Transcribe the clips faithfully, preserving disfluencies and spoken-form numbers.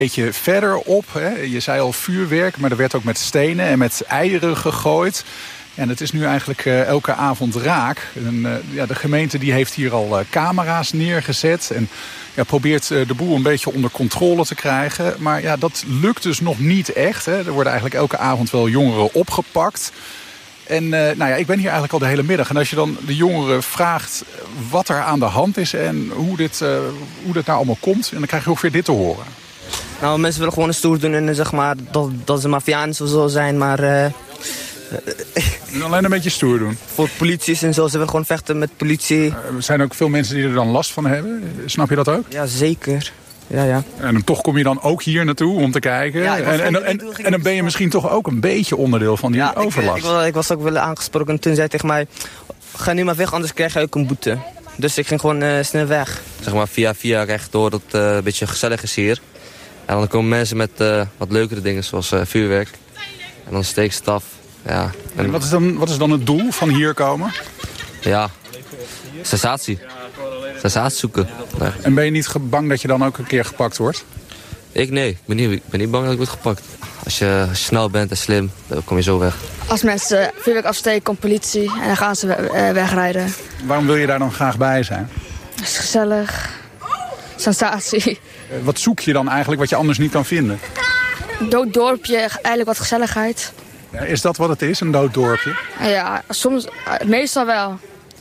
beetje verderop, hè. Je zei al vuurwerk, maar er werd ook met stenen en met eieren gegooid. En het is nu eigenlijk uh, elke avond raak. En, uh, ja, de gemeente die heeft hier al uh, camera's neergezet en ja, probeert uh, de boel een beetje onder controle te krijgen. Maar ja, dat lukt dus nog niet echt. Hè. Er worden eigenlijk elke avond wel jongeren opgepakt. En uh, nou ja, ik ben hier eigenlijk al de hele middag. En als je dan de jongeren vraagt wat er aan de hand is en hoe dit, uh, hoe dit nou allemaal komt, en dan krijg je ongeveer dit te horen. Nou, mensen willen gewoon een stoer doen en zeg maar dat, dat ze mafianen zo zijn, maar Uh... Alleen een beetje stoer doen. Voor polities en zo, ze willen gewoon vechten met politie. Er zijn ook veel mensen die er dan last van hebben. Snap je dat ook? Ja, zeker. Ja, ja. En toch kom je dan ook hier naartoe om te kijken. Ja, en, en, en, en dan ben je misschien toch ook een beetje onderdeel van die ja, overlast. Ik, ik, ik was ook wel aangesproken en toen zei hij tegen mij, ga nu maar weg, anders krijg je ook een boete. Dus ik ging gewoon uh, snel weg. Zeg maar via via rechtdoor dat het uh, een beetje gezellig is hier. En dan komen mensen met uh, wat leukere dingen zoals uh, vuurwerk. En dan steekstaf. Ja. En en wat, is dan, wat is dan het doel van hier komen? Ja, sensatie. Sensatie zoeken. Nee. En ben je niet bang dat je dan ook een keer gepakt wordt? Ik nee, ik ben niet, ik ben niet bang dat ik word gepakt. Als je snel bent en slim, dan kom je zo weg. Als mensen vuurwerk afsteken, komt politie en dan gaan ze wegrijden. Waarom wil je daar dan graag bij zijn? Het is gezellig. Sensatie. Wat zoek je dan eigenlijk wat je anders niet kan vinden? Dood dorpje, eigenlijk wat gezelligheid. Ja, is dat wat het is, een dood dorpje? Ja, soms, meestal wel.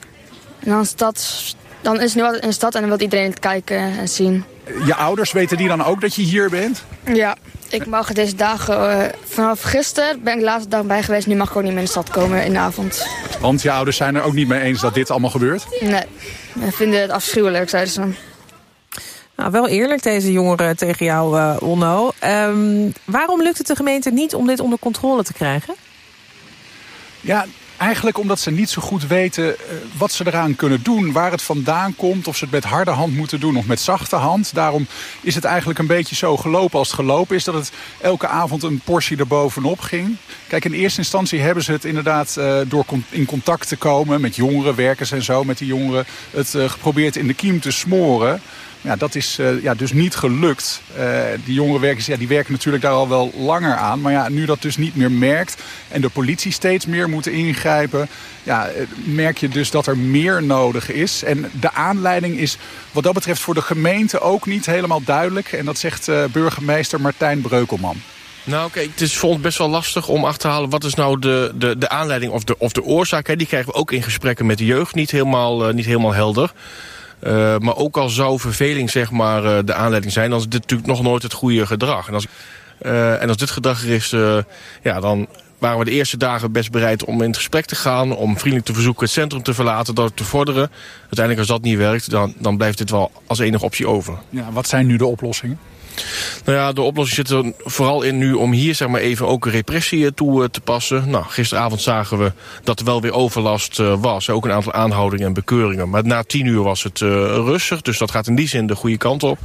En dan is, dat, dan is het nu wat in de stad en dan wil iedereen het kijken en zien. Je ouders, weten die dan ook dat je hier bent? Ja, ik mag deze dagen, uh, vanaf gisteren ben ik de laatste dag bij geweest. Nu mag ik ook niet meer in de stad komen in de avond. Want je ouders zijn er ook niet mee eens dat dit allemaal gebeurt? Nee, ze vinden het afschuwelijk, zeiden ze. Nou, wel eerlijk deze jongeren tegen jou, uh, Onno. Um, waarom lukt het de gemeente niet om dit onder controle te krijgen? Ja, eigenlijk omdat ze niet zo goed weten uh, wat ze eraan kunnen doen. Waar het vandaan komt, of ze het met harde hand moeten doen of met zachte hand. Daarom is het eigenlijk een beetje zo gelopen als het gelopen is. Dat het elke avond een portie erbovenop ging. Kijk, in eerste instantie hebben ze het inderdaad uh, door con- in contact te komen met jongeren, werkers en zo. Met die jongeren het uh, geprobeerd in de kiem te smoren. Ja, dat is uh, ja, dus niet gelukt. Uh, die jongere werkers ja, die werken natuurlijk daar al wel langer aan. Maar ja, nu dat dus niet meer merkt en de politie steeds meer moet ingrijpen, ja, merk je dus dat er meer nodig is. En de aanleiding is wat dat betreft voor de gemeente ook niet helemaal duidelijk. En dat zegt uh, burgemeester Martijn Breukelman. Nou kijk, het is voor ons best wel lastig om achter te halen wat is nou de, de, de aanleiding of de, of de oorzaak. Hè. Die krijgen we ook in gesprekken met de jeugd niet helemaal, uh, niet helemaal helder. Uh, maar ook al zou verveling zeg maar, uh, de aanleiding zijn, dan is dit natuurlijk nog nooit het goede gedrag. En als, uh, en als dit gedrag er is, uh, ja, dan waren we de eerste dagen best bereid om in het gesprek te gaan, om vriendelijk te verzoeken het centrum te verlaten, dat te vorderen. Uiteindelijk als dat niet werkt, dan, dan blijft dit wel als enige optie over. Ja, wat zijn nu de oplossingen? Nou ja, de oplossing zit er vooral in nu om hier zeg maar even ook repressie toe te passen. Nou, gisteravond zagen we dat er wel weer overlast uh, was. Ook een aantal aanhoudingen en bekeuringen. Maar na tien uur was het uh, rustig, dus dat gaat in die zin de goede kant op.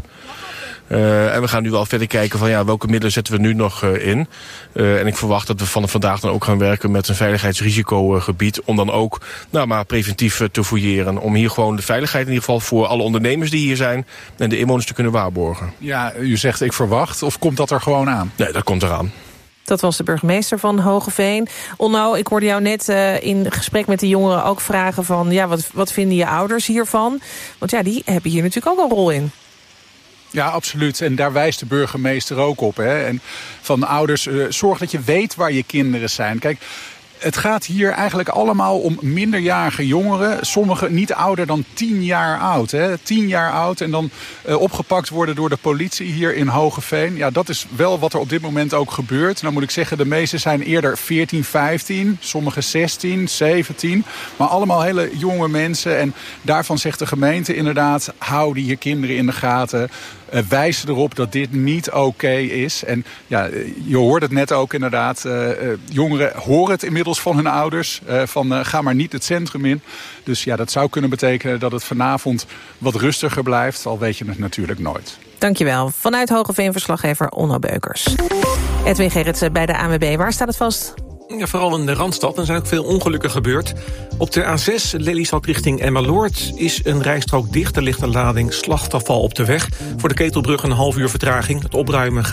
Uh, en we gaan nu wel verder kijken van ja, welke middelen zetten we nu nog uh, in. Uh, en ik verwacht dat we vanaf vandaag dan ook gaan werken met een veiligheidsrisicogebied. Om dan ook nou, maar preventief uh, te fouilleren. Om hier gewoon de veiligheid in ieder geval voor alle ondernemers die hier zijn en de inwoners te kunnen waarborgen. Ja, u zegt ik verwacht, of komt dat er gewoon aan? Nee, dat komt eraan. Dat was de burgemeester van Hoogeveen. Onno, ik hoorde jou net uh, in gesprek met de jongeren ook vragen van ja, wat, wat vinden je ouders hiervan? Want ja, die hebben hier natuurlijk ook een rol in. Ja, absoluut. En daar wijst de burgemeester ook op. Hè. En van ouders, uh, zorg dat je weet waar je kinderen zijn. Kijk, het gaat hier eigenlijk allemaal om minderjarige jongeren. Sommigen niet ouder dan tien jaar oud. Hè. Tien jaar oud en dan uh, opgepakt worden door de politie hier in Hoogeveen. Ja, dat is wel wat er op dit moment ook gebeurt. Nou moet ik zeggen, de meeste zijn eerder veertien, vijftien. Sommigen zestien, zeventien. Maar allemaal hele jonge mensen. En daarvan zegt de gemeente inderdaad, hou die je kinderen in de gaten. Uh, wijs erop dat dit niet oké okay is. En ja, je hoort het net ook inderdaad. Uh, uh, jongeren horen het inmiddels van hun ouders. Uh, van uh, ga maar niet het centrum in. Dus ja, dat zou kunnen betekenen dat het vanavond wat rustiger blijft. Al weet je het natuurlijk nooit. Dankjewel. Vanuit Hoogeveen verslaggever Onno Beukers. Edwin Gerritsen bij de A N W B. Waar staat het vast? Ja, vooral in de Randstad. Er zijn ook veel ongelukken gebeurd. Op de A zes, Lelystad richting Emmeloord, is een rijstrook dicht. Er ligt een lading slachtafval op de weg. Voor de Ketelbrug een half uur vertraging. Het opruimen